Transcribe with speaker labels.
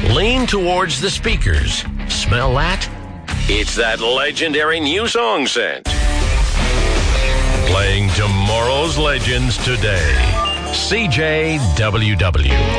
Speaker 1: Lean towards the speakers. Smell that? It's that legendary new song scent. Playing tomorrow's legends today. CJWW.